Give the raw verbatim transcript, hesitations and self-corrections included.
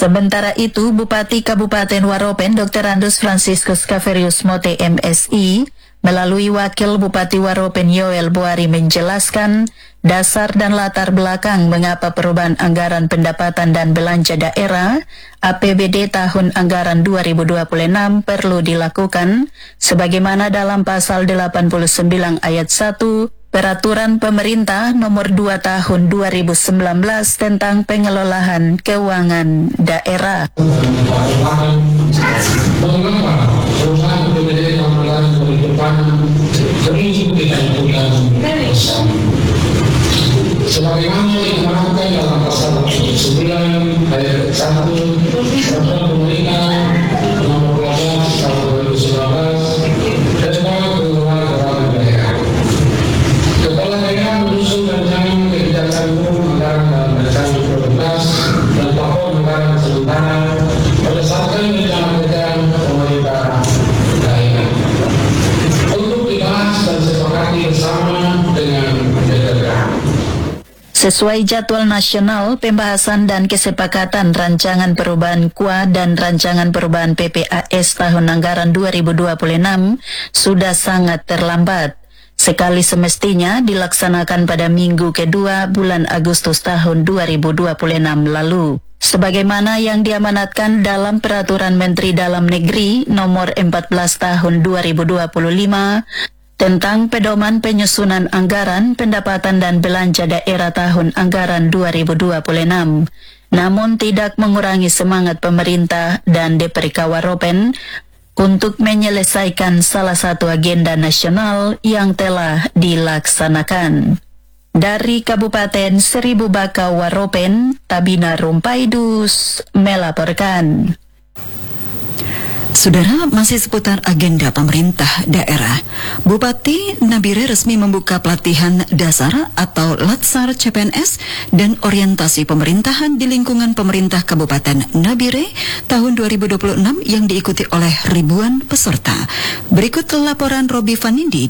Sementara itu, Bupati Kabupaten Waropen dokter Andus Franciscus Kaverius Mote M Si melalui Wakil Bupati Waropen Yoel Boari menjelaskan dasar dan latar belakang mengapa perubahan anggaran pendapatan dan belanja daerah A P B D tahun anggaran dua ribu dua puluh enam perlu dilakukan sebagaimana dalam pasal delapan puluh sembilan ayat satu Peraturan Pemerintah Nomor dua Tahun dua ribu sembilan belas tentang pengelolaan keuangan daerah. Sebagaimana diterangkan dalam pasal sembilan ayat satu Peraturan Pemerintah Nomor dua belas Tahun dua ribu sembilan belas tentang pengelolaan keuangan daerah. Kepala daerah menyusun rancangan kebijakan umum anggaran dalam rancangan prioritas dan plafon anggaran sementara berdasarkan rencana kerja pemerintah daerah untuk dibahas dan disepakati bersama dengan daerah. Sesuai jadwal nasional, pembahasan dan kesepakatan rancangan perubahan K U A dan rancangan perubahan P P A S tahun anggaran dua ribu dua puluh enam sudah sangat terlambat. Sekali semestinya dilaksanakan pada minggu kedua bulan Agustus tahun dua ribu dua puluh enam lalu. Sebagaimana yang diamanatkan dalam Peraturan Menteri Dalam Negeri Nomor empat belas Tahun dua ribu dua puluh lima tentang pedoman penyusunan anggaran pendapatan dan belanja daerah tahun anggaran dua ribu dua puluh enam. Namun tidak mengurangi semangat pemerintah dan D P R K Waropen untuk menyelesaikan salah satu agenda nasional yang telah dilaksanakan. Dari Kabupaten Seribu Bakau Waropen, Tabina Rumpaidus melaporkan. Saudara, masih seputar agenda pemerintah daerah. Bupati Nabire resmi membuka pelatihan dasar atau Latsar C P N S dan orientasi pemerintahan di lingkungan pemerintah Kabupaten Nabire tahun dua ribu dua puluh enam yang diikuti oleh ribuan peserta. Berikut laporan Robi Vanindi